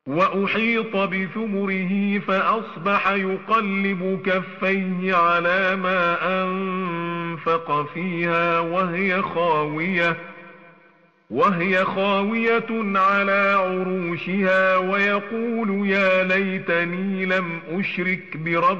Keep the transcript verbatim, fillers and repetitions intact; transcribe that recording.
وأحيط بثمره فأصبح يقلب كفيه على ما أنفق فيها وهي خاوية وهي خاوية على عروشها ويقول يا ليتني لم أشرك بربي